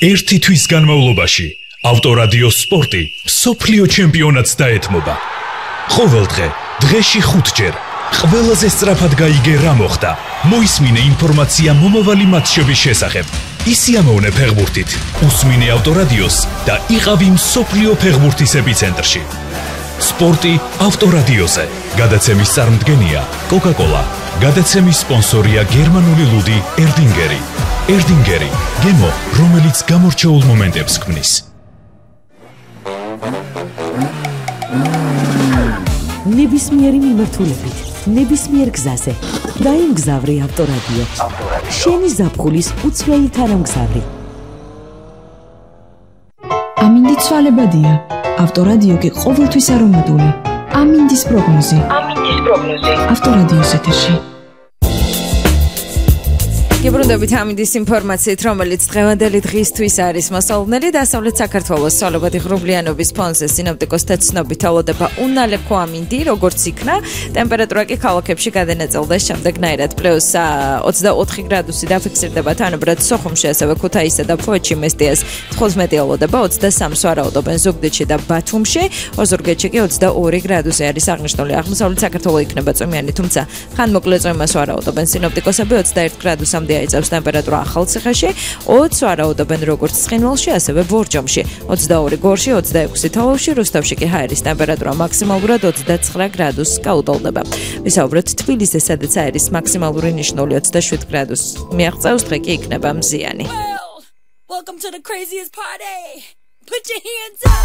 ერთი თვის განმავლობაში ავტორადიო სპორტი მსოფლიო ჩემპიონატს დაეთმობა. ყოველ დღეში 5 ჯერ ყველაზე სწრაფად გაიგე რა მოხდა. მოისმინე ინფორმაცია მომავალი მატჩების შესახებ. ისიამოვნე ფეხბურთით, უსმინე ავტორადიოს და იყავი მსოფლიო ფეხბურთის ეპიცენტრში. სპორტი ავტორადიოზე. გადაცემის წარმდგენია კოკა-კოლა. გადაცემის სპონსორია გერმანული ლუდი ერდინგერი. ერდინგერი, გემო, რომელიც გამორჩეულ მომენტებს ქმნის. ნებისმიერი მიმართულებით, ნებისმიერ გზაზე. დაიმგზავრი ავტორადიო. შენი ზაფხულის უცვლელი თანამგზავრი. ამინდი ცვალებადია. ავტორადიო კი ყოველთვის არომატული. ამინდის პროგნოზი. ავტორადიოს ეთერში. გებრუნდებით ამინდის ინფორმაციით, რომელიც დღევანდელი დღისთვის არის მოსალოდნელი. დასავლეთ საქართველოს სწავლებადი ღრუბლიანობის ფონზე სინოპტიკოსთა ცნობით თავლდება უნალექო ამინდი, როგორც იქნა. ტემპერატურა კი ქალაქებში გადანაწილდა შემდეგნაირად +24 გრადუსი დაფიქსირდება თანაბრად სოხუმში, ასევე ქუთაისსა და ფოეთში მესტიას 15 ელოდება, 23 ვარაუდობენ ზუგდიდში და ბათუმში, ოზურგეთში კი 22 გრადუსი არის აღნიშნული. აღმოსავლეთ საქართველოს იქნება წვიმიანი, თუმცა ხანმოკლე წვიმას ვარაუდობენ სინოპტიკოსები. 21 გრადუსამდე აიწევს ტემპერატურა ახალციხეში, 20 ვარაუდობენ როგორც ცხინვალში, ასევე ბორჯომში, 22 გორში, 26 თალავში, რუსთავში კი ჰაერის ტემპერატურა მაქსიმალურად 29 გრადუსს გაუდავლდება. ვისაუბრეთ თბილისზე, სადაც აირის მაქსიმალური ნიშნული 27 გრადუსს მიაღწევს, დღე კი იქნება მზიანი. Welcome to the craziest party. Put your hands up.